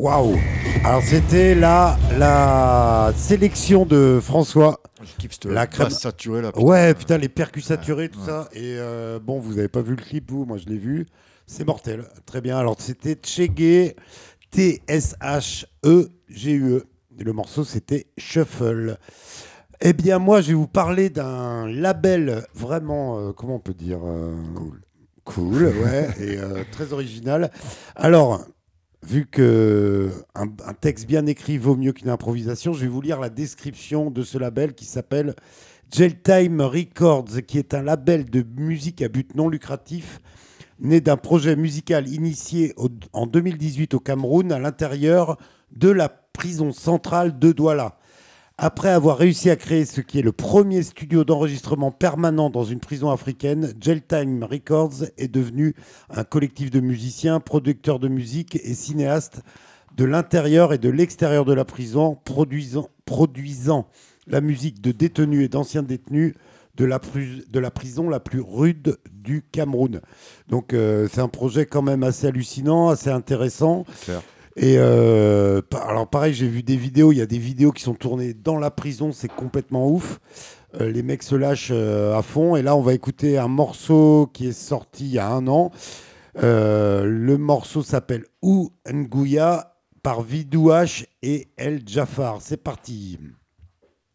Waouh! Alors c'était la sélection de François. Je kiffe cette La crème basse saturée là. Ouais, putain, les percus saturés, tout ouais. ça. Et bon, vous avez pas vu le clip, vous? Moi, je l'ai vu. C'est mortel. Très bien. Alors c'était Tchégué, Tshegue. Et le morceau, c'était Shuffle. Eh bien, moi, je vais vous parler d'un label vraiment, comment on peut dire Cool. Cool, ouais, et très original. Alors, vu que un texte bien écrit vaut mieux qu'une improvisation, je vais vous lire la description de ce label qui s'appelle Jailtime Records, qui est un label de musique à but non lucratif, né d'un projet musical initié en 2018 au Cameroun, à l'intérieur de la prison centrale de Douala. Après avoir réussi à créer ce qui est le premier studio d'enregistrement permanent dans une prison africaine, Jailtime Records est devenu un collectif de musiciens, producteurs de musique et cinéastes de l'intérieur et de l'extérieur de la prison, produisant la musique de détenus et d'anciens détenus de la prison la plus rude du Cameroun. Donc c'est un projet quand même assez hallucinant, assez intéressant. Claire. Et alors pareil, j'ai vu des vidéos, il y a des vidéos qui sont tournées dans la prison, c'est complètement ouf. Les mecs se lâchent à fond. Et là, on va écouter un morceau qui est sorti il y a 1 an. Le morceau s'appelle Ou Nguya par Vidouash et El Jafar. C'est parti.